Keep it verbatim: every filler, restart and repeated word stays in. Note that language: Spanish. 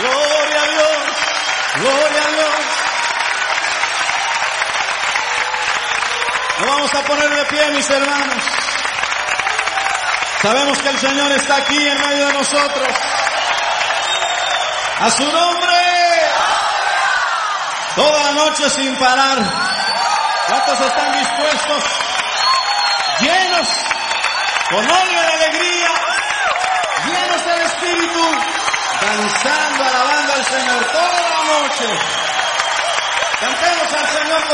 Gloria a Dios, gloria a Dios. Nos vamos a poner de pie, mis hermanos. Sabemos que el Señor está aquí en medio de nosotros. A su nombre, toda la noche sin parar. ¿Cuántos están dispuestos? Llenos, con odio de alegría, llenos del Espíritu, danzando, alabando al Señor toda la noche. Cantemos al Señor con